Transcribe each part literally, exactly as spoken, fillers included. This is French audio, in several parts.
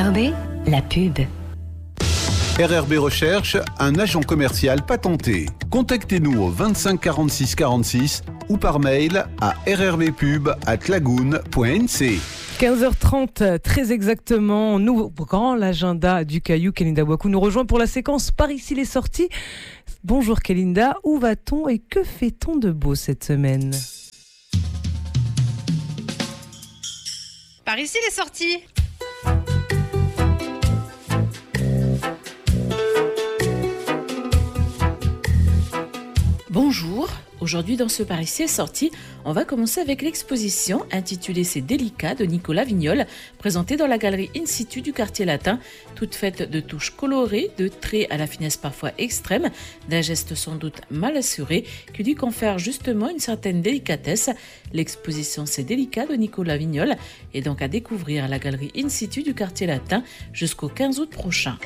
R R B, la pub. R R B Recherche, un agent commercial patenté. Contactez-nous au vingt-cinq quarante-six quarante-six ou par mail à r r b pub arobase lagoon point n c. quinze heures trente, très exactement, nous ouvrons l'agenda du Caillou. Kelinda Bouakou nous rejoint pour la séquence Par ici les sorties. Bonjour Kelinda, où va-t-on et que fait-on de beau cette semaine ? Par ici les sorties. Bonjour, aujourd'hui dans ce Par ici est sorti, on va commencer avec l'exposition intitulée C'est délicat de Nicolas Vignol, présentée dans la galerie In Situ du quartier latin, toute faite de touches colorées, de traits à la finesse parfois extrême, d'un geste sans doute mal assuré qui lui confère justement une certaine délicatesse. L'exposition C'est délicat de Nicolas Vignol est donc à découvrir à la galerie In Situ du quartier latin jusqu'au quinze août prochain.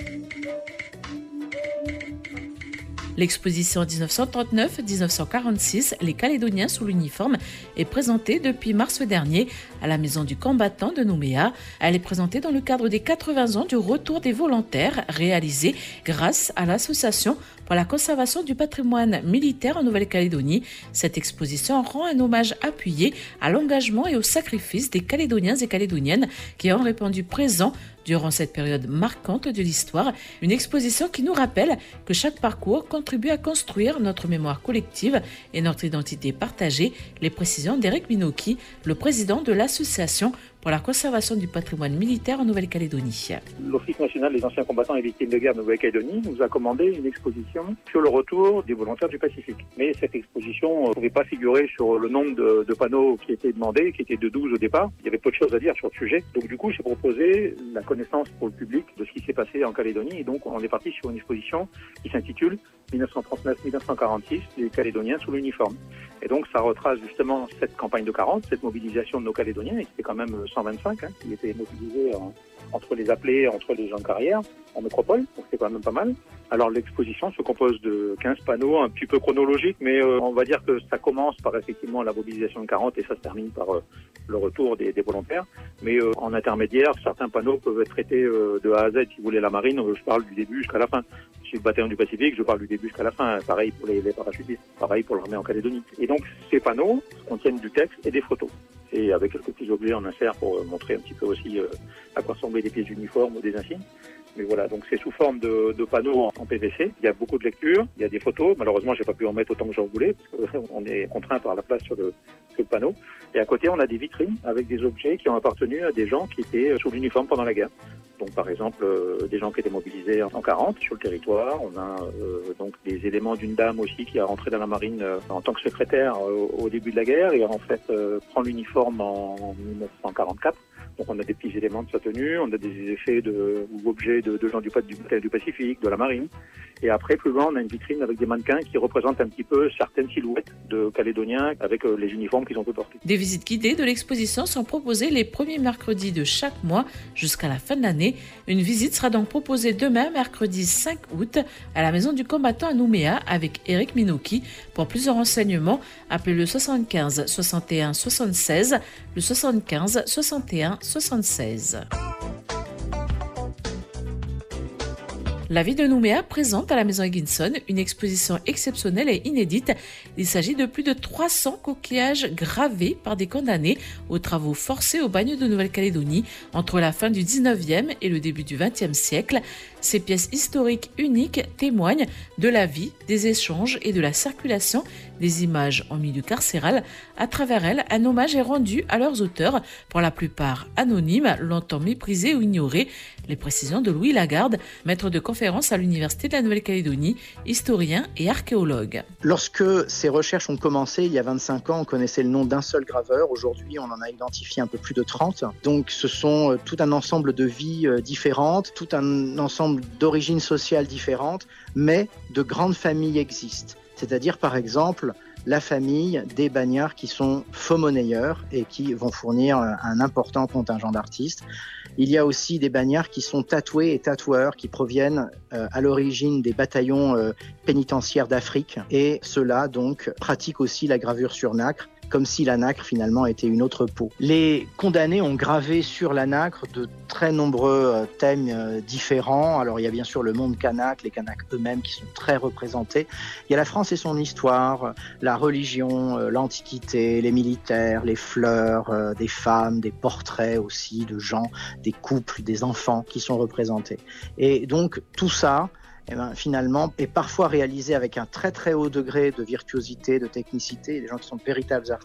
L'exposition dix-neuf cent trente-neuf dix-neuf cent quarante-six, Les Calédoniens sous l'uniforme, est présentée depuis mars dernier à la Maison du Combattant de Nouméa. Elle est présentée dans le cadre des quatre-vingts ans du retour des volontaires réalisé grâce à l'Association pour la conservation du patrimoine militaire en Nouvelle-Calédonie. Cette exposition rend un hommage appuyé à l'engagement et au sacrifice des Calédoniens et Calédoniennes qui ont répondu présent durant cette période marquante de l'histoire. Une exposition qui nous rappelle que chaque parcours contribue à construire notre mémoire collective et notre identité partagée. Les précisions d'Éric Minoki, le président de l'Association pour la conservation du patrimoine militaire en Nouvelle-Calédonie. L'Office national des anciens combattants et victimes de guerre de Nouvelle-Calédonie nous a commandé une exposition sur le retour des volontaires du Pacifique. Mais cette exposition ne pouvait pas figurer sur le nombre de, de panneaux qui étaient demandés, qui étaient de douze au départ. Il y avait peu de choses à dire sur le sujet. Donc du coup, j'ai proposé la connaissance pour le public de ce qui s'est passé en Calédonie. Et donc, on est parti sur une exposition qui s'intitule dix-neuf cent trente-neuf dix-neuf cent quarante-six, les Calédoniens sous l'uniforme. Et donc, ça retrace justement cette campagne de quarante, cette mobilisation de nos Calédoniens, et c'était quand même cent vingt-cinq hein, qui étaient mobilisés en, entre les appelés, entre les gens de carrière, en métropole, donc c'est quand même pas mal. Alors l'exposition se compose de quinze panneaux, un petit peu chronologiques, mais euh, on va dire que ça commence par effectivement la mobilisation de quarante et ça se termine par euh, le retour des, des volontaires. Mais euh, en intermédiaire, certains panneaux peuvent être traités euh, de A à Z. Si vous voulez la marine, euh, je parle du début jusqu'à la fin. Si je suis le bataillon du Pacifique, je parle du début jusqu'à la fin. Pareil pour les, les parachutistes, pareil pour l'armée en Calédonie. Et donc ces panneaux contiennent du texte et des photos. Et avec quelques petits objets en insert pour euh, montrer un petit peu aussi euh, à quoi ressemblaient des pièces d'uniforme ou des insignes. Mais voilà, donc c'est sous forme de, de panneaux en P V C. Il y a beaucoup de lectures, il y a des photos. Malheureusement, j'ai pas pu en mettre autant que j'en voulais, parce qu'on est contraint par la place sur le, sur le panneau. Et à côté, on a des vitrines avec des objets qui ont appartenu à des gens qui étaient sous l'uniforme pendant la guerre. Donc par exemple, euh, des gens qui étaient mobilisés en quarante sur le territoire. On a euh, donc des éléments d'une dame aussi qui a rentré dans la marine euh, en tant que secrétaire euh, au début de la guerre et en fait euh, prend l'uniforme en dix-neuf cent quarante-quatre. Donc on a des petits éléments de sa tenue, on a des effets de, ou objets de, de gens du, du, du Pacifique, de la marine. Et après, plus loin, on a une vitrine avec des mannequins qui représentent un petit peu certaines silhouettes de Calédoniens avec euh, les uniformes qu'ils ont pu porter. Des visites guidées de l'exposition sont proposées les premiers mercredis de chaque mois jusqu'à la fin de l'année. Une visite sera donc proposée demain, mercredi cinq août, à la Maison du Combattant à Nouméa avec Éric Minoki. Pour plus de renseignements, appelez le soixante-quinze soixante et un soixante-seize, le soixante-quinze soixante et un soixante-seize. La ville de Nouméa présente à la Maison Higginson une exposition exceptionnelle et inédite. Il s'agit de plus de trois cents coquillages gravés par des condamnés aux travaux forcés au bagne de Nouvelle-Calédonie entre la fin du dix-neuvième et le début du vingtième siècle. Ces pièces historiques uniques témoignent de la vie, des échanges et de la circulation des images en milieu carcéral. À travers elles, un hommage est rendu à leurs auteurs, pour la plupart anonymes, longtemps méprisés ou ignorés. Les précisions de Louis Lagarde, maître de conférence à l'Université de la Nouvelle-Calédonie, historien et archéologue. Lorsque ces recherches ont commencé, il y a vingt-cinq ans, on connaissait le nom d'un seul graveur. Aujourd'hui, on en a identifié un peu plus de trente. Donc ce sont tout un ensemble de vies différentes, tout un ensemble d'origines sociales différentes, mais de grandes familles existent. C'est-à-dire, par exemple, la famille des bagnards qui sont faux-monnayeurs et qui vont fournir un important contingent d'artistes. Il y a aussi des bagnards qui sont tatoués et tatoueurs qui proviennent euh, à l'origine des bataillons euh, pénitentiaires d'Afrique et ceux-là donc pratiquent aussi la gravure sur nacre, comme si la nacre finalement était une autre peau. Les condamnés ont gravé sur la nacre de très nombreux thèmes différents. Alors il y a bien sûr le monde kanak, les Kanaks eux-mêmes qui sont très représentés. Il y a la France et son histoire, la religion, l'Antiquité, les militaires, les fleurs, des femmes, des portraits aussi de gens, des couples, des enfants qui sont représentés. Et donc tout ça, eh ben, finalement, est parfois réalisé avec un très très haut degré de virtuosité, de technicité, des gens qui sont de véritables artistes.